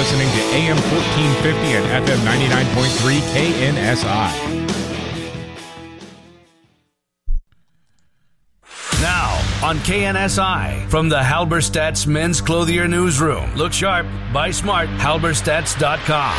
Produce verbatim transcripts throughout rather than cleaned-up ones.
listening to A M fourteen fifty and F M ninety-nine point three K N S I. Now, on K N S I, from the Halberstadt's Men's Clothier Newsroom. Look sharp, buy smart, halberstadts dot com.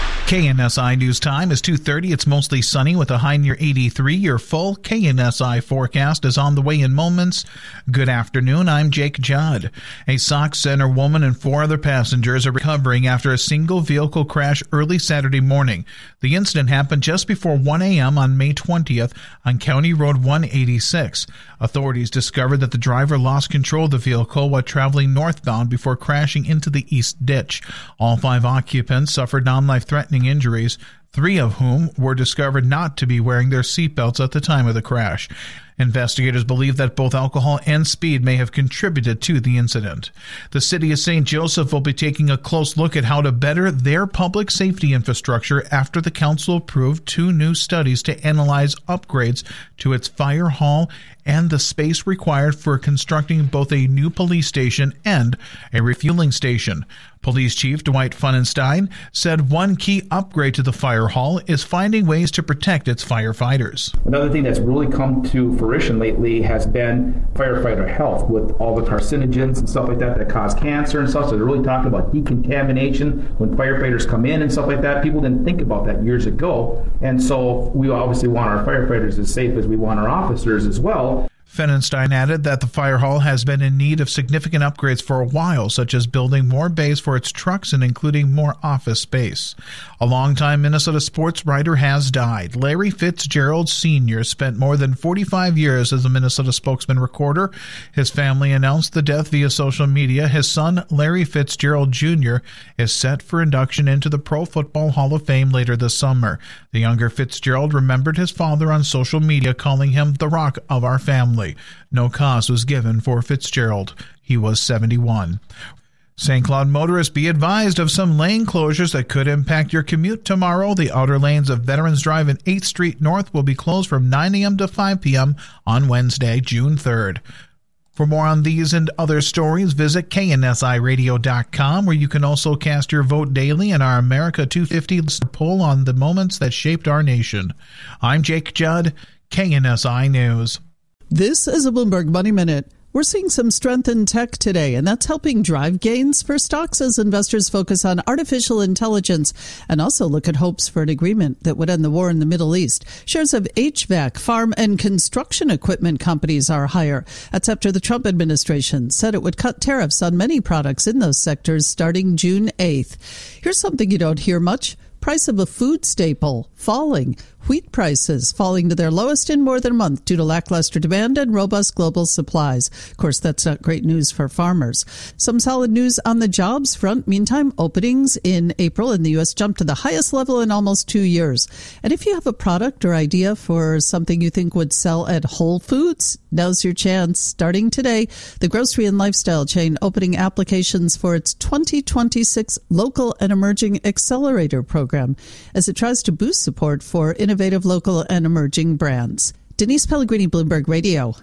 K N S I News Time is two thirty. It's mostly sunny with a high near eighty-three. Your full K N S I forecast is on the way in moments. Good afternoon. I'm Jake Judd. A Sauk Center woman and four other passengers are recovering after a single vehicle crash early Saturday morning. The incident happened just before one a.m. on May twentieth on County Road one eighty-six. Authorities discovered that the driver lost control of the vehicle while traveling northbound before crashing into the east ditch. All five occupants suffered non-life-threatening injuries, three of whom were discovered not to be wearing their seatbelts at the time of the crash. Investigators believe that both alcohol and speed may have contributed to the incident. The city of Saint Joseph will be taking a close look at how to better their public safety infrastructure after the council approved two new studies to analyze upgrades to its fire hall and the space required for constructing both a new police station and a refueling station. Police Chief Dwight Funenstein said one key upgrade to the fire hall is finding ways to protect its firefighters. Another thing that's really come to fruition lately has been firefighter health with all the carcinogens and stuff like that that cause cancer and stuff. So they're really talking about decontamination when firefighters come in and stuff like that. People didn't think about that years ago. And so we obviously want our firefighters as safe as we want our officers as well. Fenenstein added that the fire hall has been in need of significant upgrades for a while, such as building more bays for its trucks and including more office space. A longtime Minnesota sports writer has died. Larry Fitzgerald Senior spent more than forty-five years as a Minnesota spokesman recorder. His family announced the death via social media. His son, Larry Fitzgerald Junior, is set for induction into the Pro Football Hall of Fame later this summer. The younger Fitzgerald remembered his father on social media, calling him the rock of our family. No cause was given for Fitzgerald. He was seventy-one. Saint Cloud motorists, be advised of some lane closures that could impact your commute tomorrow. The outer lanes of Veterans Drive and eighth Street North will be closed from nine a.m. to five p.m. on Wednesday, June third. For more on these and other stories, visit K N S I radio dot com, where you can also cast your vote daily in our America two fifty poll on the moments that shaped our nation. I'm Jake Judd, K N S I News. This is a Bloomberg Money Minute. We're seeing some strength in tech today, and that's helping drive gains for stocks as investors focus on artificial intelligence and also look at hopes for an agreement that would end the war in the Middle East. Shares of H V A C, farm, and construction equipment companies are higher. That's after the Trump administration said it would cut tariffs on many products in those sectors starting June eighth. Here's something you don't hear much. Price of a food staple falling. Wheat prices falling to their lowest in more than a month due to lackluster demand and robust global supplies. Of course, that's not great news for farmers. Some solid news on the jobs front. Meantime, openings in April in the U S jumped to the highest level in almost two years. And if you have a product or idea for something you think would sell at Whole Foods, now's your chance. Starting today, the grocery and lifestyle chain opening applications for its twenty twenty-six Local and Emerging Accelerator program as it tries to boost support for innovation. Innovative local and emerging brands. Denise Pellegrini, Bloomberg Radio.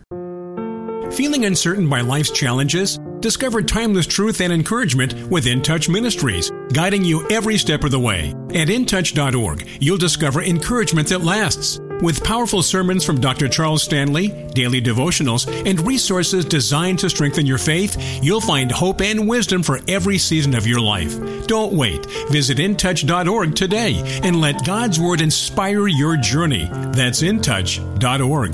Feeling uncertain by life's challenges? Discover timeless truth and encouragement with In Touch Ministries, guiding you every step of the way. At in touch dot org, you'll discover encouragement that lasts. With powerful sermons from Doctor Charles Stanley, daily devotionals, and resources designed to strengthen your faith, you'll find hope and wisdom for every season of your life. Don't wait. Visit in touch dot org today and let God's Word inspire your journey. That's in touch dot org.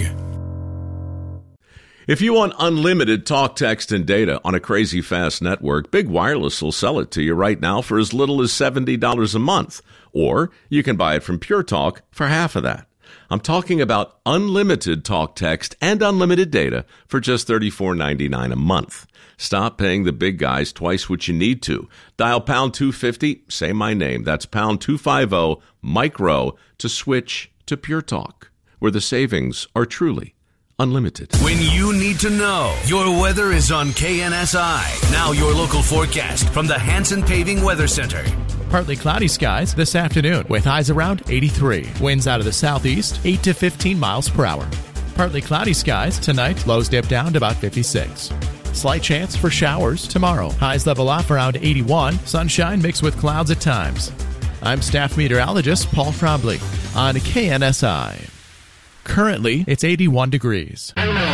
If you want unlimited talk, text, and data on a crazy fast network, Big Wireless will sell it to you right now for as little as seventy dollars a month. Or you can buy it from Pure Talk for half of that. I'm talking about unlimited talk, text, and unlimited data for just thirty-four ninety-nine a month. Stop paying the big guys twice what you need to. Dial pound two fifty, say my name. That's pound two fifty, micro, to switch to Pure Talk, where the savings are truly unlimited. When you need to know, your weather is on K N S I. Now your local forecast from the Hanson Paving Weather Center. Partly cloudy skies this afternoon with highs around eighty-three. Winds out of the southeast, eight to fifteen miles per hour. Partly cloudy skies tonight. Lows dip down to about fifty-six. Slight chance for showers tomorrow. Highs level off around eighty-one. Sunshine mixed with clouds at times. I'm staff meteorologist Paul Frobley on K N S I. Currently, it's eighty-one degrees.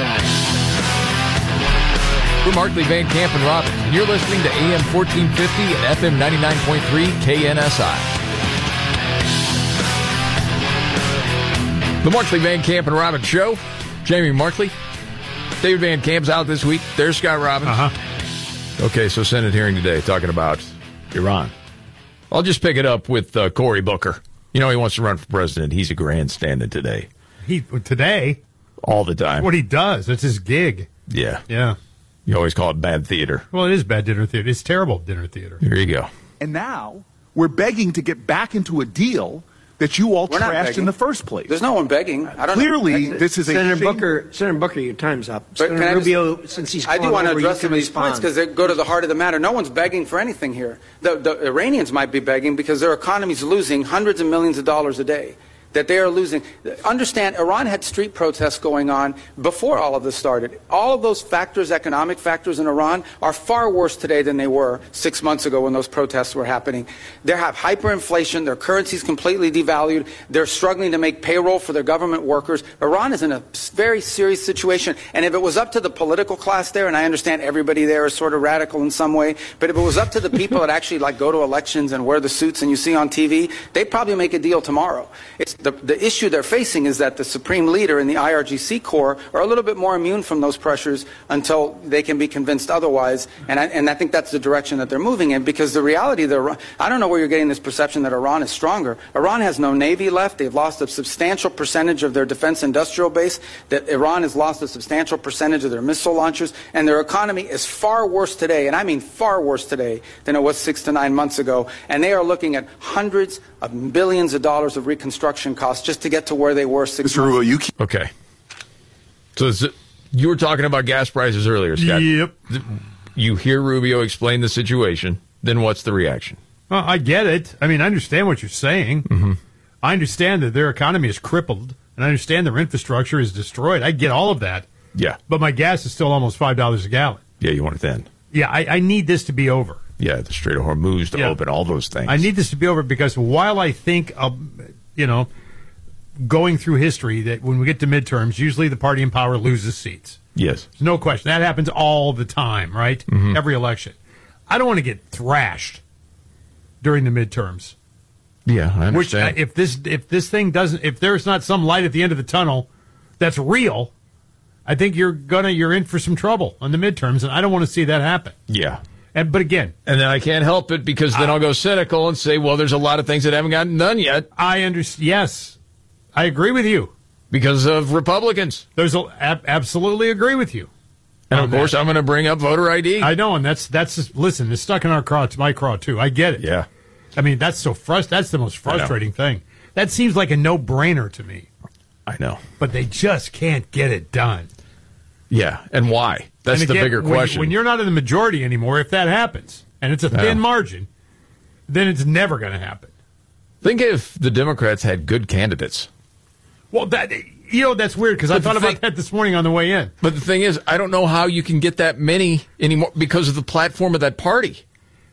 We're Markley, Van Camp, and Robin. You're listening to A M fourteen fifty and F M ninety-nine point three K N S I. The Markley, Van Camp, and Robin Show. Jamie Markley. David Van Camp's out this week. There's Scott Robbins. Uh-huh. Okay, so Senate hearing today talking about Iran. I'll just pick it up with uh, Cory Booker. You know he wants to run for president. He's a grandstanding today. He Today? All the time. What he does. It's his gig. Yeah. Yeah. You always call it bad theater. Well, it is bad dinner theater. It's terrible dinner theater. Here you go. And now we're begging to get back into a deal that you all We're not trashed begging. in the first place. There's no one begging. I don't Clearly, know. this is a Senator shame- Booker, Senator Booker, your time's up. But can Senator I just- Rubio, since he's I do gone want to over, address you some can of these points respond. because they go to the heart of the matter. No one's begging for anything here. The, the Iranians might be begging because their economy's losing hundreds of millions of dollars a day. That they are losing. Understand, Iran had street protests going on before all of this started. All of those factors, economic factors in Iran, are far worse today than they were six months ago when those protests were happening. They have hyperinflation. Their currency's completely devalued. They're struggling to make payroll for their government workers. Iran is in a very serious situation. And if it was up to the political class there, and I understand everybody there is sort of radical in some way, but if it was up to the people that actually like go to elections and wear the suits and you see on T V, they'd probably make a deal tomorrow. It's The, the issue they're facing is that the supreme leader and the I R G C Corps are a little bit more immune from those pressures until they can be convinced otherwise. And I, and I think that's the direction that they're moving in, because the reality, the, I don't know where you're getting this perception that Iran is stronger. Iran has no navy left. They've lost a substantial percentage of their defense industrial base. That Iran has lost a substantial percentage of their missile launchers. And their economy is far worse today, and I mean far worse today, than it was six to nine months ago. And they are looking at hundreds of billions of dollars of reconstruction costs just to get to where they were six Mister Rubio, you keep- Okay. So is it, you were talking about gas prices earlier, Scott. Yep. You hear Rubio explain the situation, then what's the reaction? Well, I get it. I mean, I understand what you're saying. Mm-hmm. I understand that their economy is crippled, and I understand their infrastructure is destroyed. I get all of that. Yeah. But my gas is still almost five dollars a gallon. Yeah, you want it then. Yeah, I, I need this to be over. Yeah, the Strait of Hormuz to Yeah. open, all those things. I need this to be over because while I think, of, you know, going through history that when we get to midterms, usually the party in power loses seats. Yes. There's no question. That happens all the time, right? Mhm. Every election. I don't want to get thrashed during the midterms. Yeah, I Which, understand. uh, if this if this thing doesn't, if there's not some light at the end of the tunnel that's real, I think you're gonna you're in for some trouble on the midterms, and I don't want to see that happen. yeah. And but again, And then I can't help it because then I'll go cynical and say, well, there's a lot of things that haven't gotten done yet I understand. Yes, I agree with you. because of Republicans. There's a ab- absolutely agree with you. And on of course, that. I'm going to bring up voter I D. I know, and that's that's just, listen. It's stuck in our craw. It's my craw too. I get it. yeah. I mean, that's so frust- That's the most I know. frustrating thing. That seems like a no-brainer to me, I know. but they just can't get it done. Yeah. And why? That's And the again, bigger when- question. When you're not in the majority anymore, if that happens, and it's a thin Yeah. margin, then it's never going to happen. Think if the Democrats had good candidates. Well, that you know that's weird because I But the thought about thing- that this morning on the way in. But the thing is, I don't know how you can get that many anymore because of the platform of that party.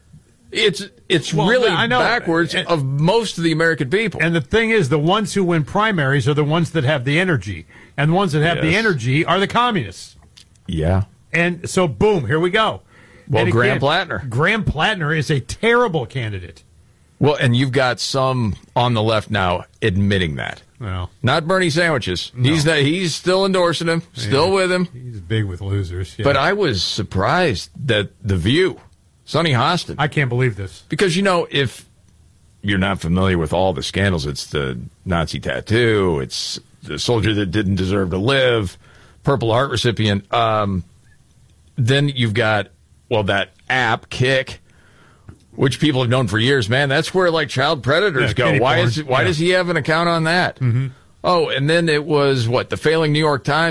It's it's Well, really I know. backwards And- of most of the American people. And the thing is, the ones who win primaries are the ones that have the energy, and the ones that have the Yes. energy are the communists. yeah. And so, boom, here we go. Well, And Graham again, Plattner. Graham Plattner is a terrible candidate. Well, and you've got some on the left now admitting that. Well, Not Bernie Sandwiches. He's not, he's still endorsing him, still Yeah. with him. he's big with losers. Yeah. But I was surprised that The View, Sonny Hostin, I can't believe this. because, you know, if you're not familiar with all the scandals, it's the Nazi tattoo, it's the soldier that didn't deserve to live, Purple Heart recipient. Um, then you've got, well, that app, Kick, which people have known for years. Man, that's where, like, child predators Yeah, go. kitty Why porn. is why Yeah. does he have an account on that? Mm-hmm. Oh, and then it was, what, the failing New York Times?